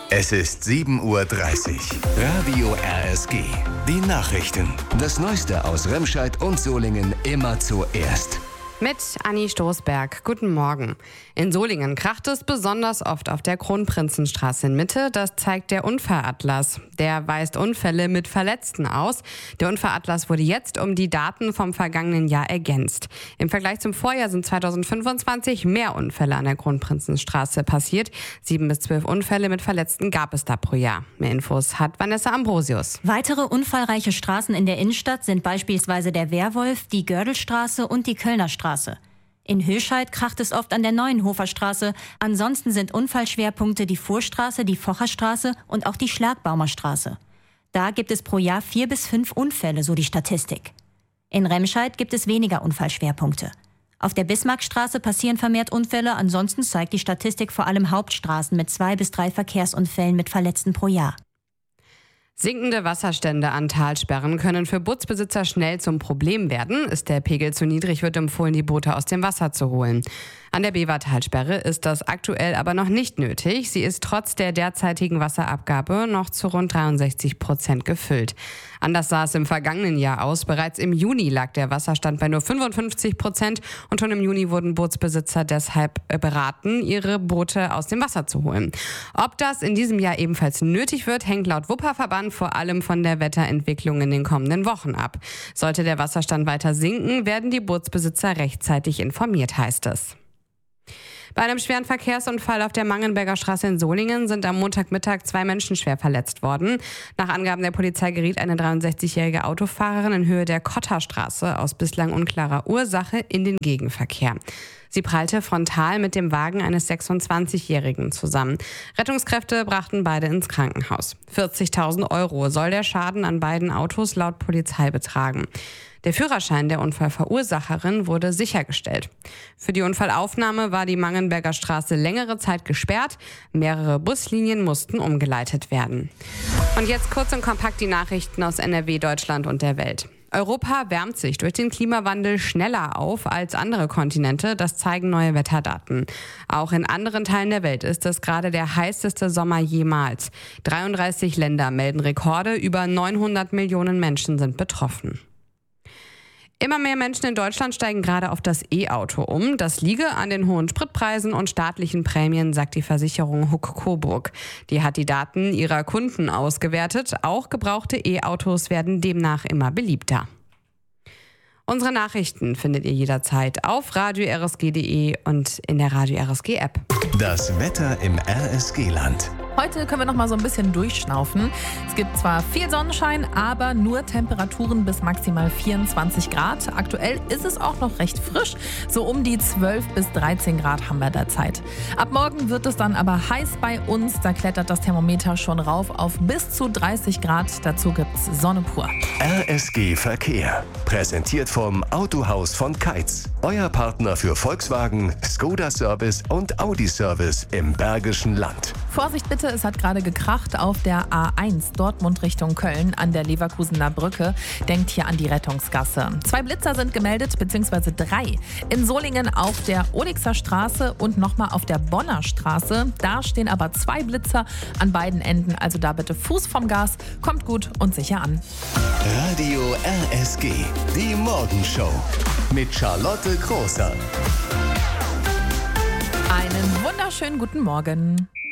Es ist 7:30 Uhr. Radio RSG. Die Nachrichten. Das Neueste aus Remscheid und Solingen immer zuerst. Mit Anni Stoßberg. Guten Morgen. In Solingen kracht es besonders oft auf der Kronprinzenstraße in Mitte. Das zeigt der Unfallatlas. Der weist Unfälle mit Verletzten aus. Der Unfallatlas wurde jetzt um die Daten vom vergangenen Jahr ergänzt. Im Vergleich zum Vorjahr sind 2025 mehr Unfälle an der Kronprinzenstraße passiert. 7 bis 12 Unfälle mit Verletzten gab es da pro Jahr. Mehr Infos hat Vanessa Ambrosius. Weitere unfallreiche Straßen in der Innenstadt sind beispielsweise der Wehrwolf, die Gördelstraße und die Kölner Straße. In Höscheid kracht es oft an der Neuenhofer Straße. Ansonsten sind Unfallschwerpunkte die Fuhrstraße, die Focherstraße und auch die Schlagbaumer Straße. Da gibt es pro Jahr 4 bis 5 Unfälle, so die Statistik. In Remscheid gibt es weniger Unfallschwerpunkte. Auf der Bismarckstraße passieren vermehrt Unfälle, ansonsten zeigt die Statistik vor allem Hauptstraßen mit 2 bis 3 Verkehrsunfällen mit Verletzten pro Jahr. Sinkende Wasserstände an Talsperren können für Bootsbesitzer schnell zum Problem werden. Ist der Pegel zu niedrig, wird empfohlen, die Boote aus dem Wasser zu holen. An der Bevertalsperre ist das aktuell aber noch nicht nötig. Sie ist trotz der derzeitigen Wasserabgabe noch zu rund 63% gefüllt. Anders sah es im vergangenen Jahr aus. Bereits im Juni lag der Wasserstand bei nur 55% und schon im Juni wurden Bootsbesitzer deshalb beraten, ihre Boote aus dem Wasser zu holen. Ob das in diesem Jahr ebenfalls nötig wird, hängt laut Wupperverband vor allem von der Wetterentwicklung in den kommenden Wochen ab. Sollte der Wasserstand weiter sinken, werden die Bootsbesitzer rechtzeitig informiert, heißt es. Bei einem schweren Verkehrsunfall auf der Mangenberger Straße in Solingen sind am Montagmittag 2 Menschen schwer verletzt worden. Nach Angaben der Polizei geriet eine 63-jährige Autofahrerin in Höhe der Kotterstraße aus bislang unklarer Ursache in den Gegenverkehr. Sie prallte frontal mit dem Wagen eines 26-Jährigen zusammen. Rettungskräfte brachten beide ins Krankenhaus. 40.000 € soll der Schaden an beiden Autos laut Polizei betragen. Der Führerschein der Unfallverursacherin wurde sichergestellt. Für die Unfallaufnahme war die Mangenberger Straße längere Zeit gesperrt. Mehrere Buslinien mussten umgeleitet werden. Und jetzt kurz und kompakt die Nachrichten aus NRW, Deutschland und der Welt. Europa wärmt sich durch den Klimawandel schneller auf als andere Kontinente, das zeigen neue Wetterdaten. Auch in anderen Teilen der Welt ist es gerade der heißeste Sommer jemals. 33 Länder melden Rekorde, über 900 Millionen Menschen sind betroffen. Immer mehr Menschen in Deutschland steigen gerade auf das E-Auto um. Das liege an den hohen Spritpreisen und staatlichen Prämien, sagt die Versicherung Huck-Coburg. Die hat die Daten ihrer Kunden ausgewertet. Auch gebrauchte E-Autos werden demnach immer beliebter. Unsere Nachrichten findet ihr jederzeit auf radio-rsg.de und in der Radio RSG App. Das Wetter im RSG-Land. Heute können wir noch mal so ein bisschen durchschnaufen. Es gibt zwar viel Sonnenschein, aber nur Temperaturen bis maximal 24 Grad. Aktuell ist es auch noch recht frisch. So um die 12 bis 13 Grad haben wir derzeit. Ab morgen wird es dann aber heiß bei uns. Da klettert das Thermometer schon rauf auf bis zu 30 Grad. Dazu gibt's Sonne pur. RSG Verkehr. Präsentiert vom Autohaus von Keitz. Euer Partner für Volkswagen, Skoda Service und Audi Service im Bergischen Land. Vorsicht bitte, es hat gerade gekracht auf der A1 Dortmund Richtung Köln an der Leverkusener Brücke. Denkt hier an die Rettungsgasse. 2 Blitzer sind gemeldet, beziehungsweise 3. In Solingen auf der Olixer Straße und nochmal auf der Bonner Straße. Da stehen aber 2 Blitzer an beiden Enden. Also da bitte Fuß vom Gas, kommt gut und sicher an. Radio RSG, die Morgenshow mit Charlotte Großer. Einen wunderschönen guten Morgen.